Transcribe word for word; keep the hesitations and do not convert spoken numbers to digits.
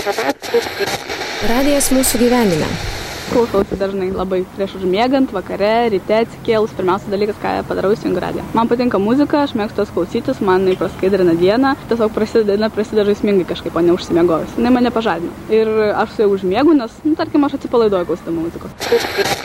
Radijas mūsų gyvenime. Klausausi dažnai labai prieš užmiegant, vakare, ryte atsikėlus. Pirmiausia dalykas, ką padarau, įsijungiu radiją. Man patinka muzika, aš mėgstu tos klausytis, man jinai praskaidrina dieną. Tiesiog prasideda, prasideda žaismingai kažkaip, o ne užsimiegojus. Jinai mane pažadina. Ir aš su jau užmiegu, nes, nu, tarkim, aš atsipalaiduoju klausydama muzikos.